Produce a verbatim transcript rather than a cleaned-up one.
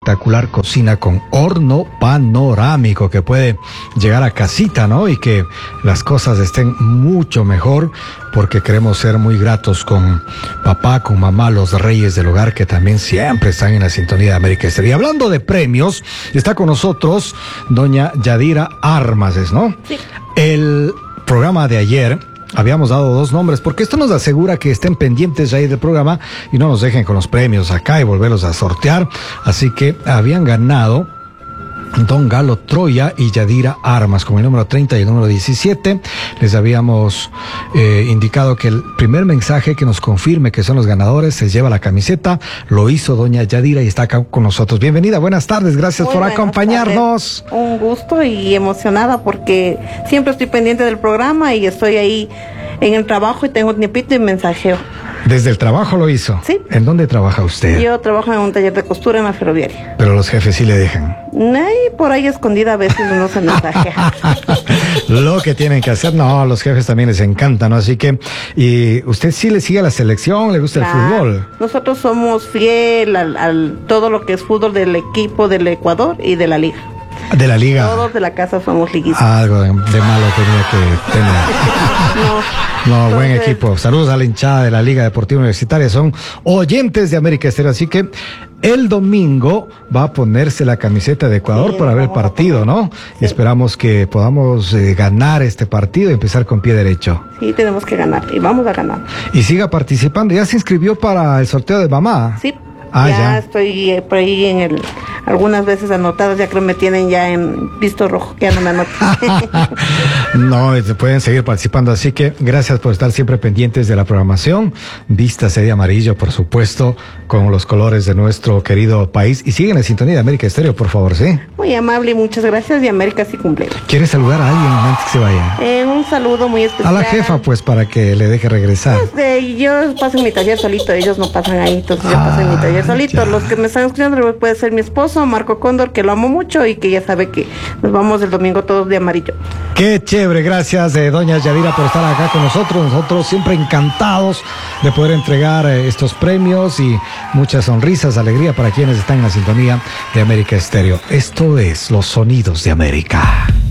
espectacular cocina con horno panorámico que puede llegar a casita, ¿no? Y que las cosas estén mucho mejor porque queremos ser muy gratos con papá, con mamá, los reyes del hogar que también siempre están en la sintonía de América Estéreo. Y hablando de premios, está con nosotros doña Yadira Armas, ¿no? Sí. El programa de ayer habíamos dado dos nombres, porque esto nos asegura que estén pendientes ahí del programa y no nos dejen con los premios acá y volverlos a sortear. Así que habían ganado Don Galo Troya y Yadira Armas con el número treinta y el número diecisiete. Les habíamos eh, indicado que el primer mensaje que nos confirme que son los ganadores se lleva la camiseta. Lo hizo doña Yadira y está acá con nosotros. Bienvenida, buenas tardes, gracias Muy por acompañarnos. Tardes. Un gusto y emocionada porque siempre estoy pendiente del programa y estoy ahí en el trabajo y tengo un tiempito y mensajeo. Desde el trabajo lo hizo. Sí. ¿En dónde trabaja usted? Yo trabajo en un taller de costura en la ferroviaria. Pero los jefes sí le dejan. Ay, por ahí escondida a veces uno se mensajea. Lo que tienen que hacer, no, a los jefes también les encanta, ¿no? Así que, y usted sí le sigue a la selección, le gusta Claro. el fútbol. Nosotros somos fiel al, al todo lo que es fútbol del equipo del Ecuador y de la liga. De la liga. Todos de la casa somos liguistas. Algo de, de malo tenía que tener. No. No, buen Entonces, equipo. Saludos a la hinchada de la Liga Deportiva Universitaria. Son oyentes de América Estéreo. Así que el domingo va a ponerse la camiseta de Ecuador Sí, para ver el vamos a partido, poner. ¿no? Sí. Esperamos que podamos eh, ganar este partido y empezar con pie derecho. Sí, tenemos que ganar y vamos a ganar. Y siga participando. ¿Ya se inscribió para el sorteo de mamá? Sí. Ah, ya, ya. estoy eh, por ahí en el, algunas veces anotadas, ya creo me tienen ya en visto rojo, que ya no me anotan. No, eh, pueden seguir participando, así que gracias por estar siempre pendientes de la programación. Vístase de amarillo, por supuesto, con los colores de nuestro querido país. Y siguen en sintonía de América Estéreo, por favor, ¿sí? Muy amable y muchas gracias y América sí cumple. ¿Quieres saludar a alguien antes que se vaya? Eh, un saludo muy A especial. la jefa, pues, para que le deje regresar. Pues, eh, yo paso en mi taller solito, ellos no pasan ahí, entonces yo Ah, paso en mi taller solito. ya. Los que me están escuchando puede ser mi esposo, Marco Cóndor, que lo amo mucho y que ya sabe que nos vamos el domingo todos de amarillo. Qué chévere, gracias eh, doña Yadira por estar acá con nosotros. Nosotros siempre encantados de poder entregar eh, estos premios y muchas sonrisas, alegría para quienes están en la sintonía de América Estéreo. Esto es Los Sonidos de América.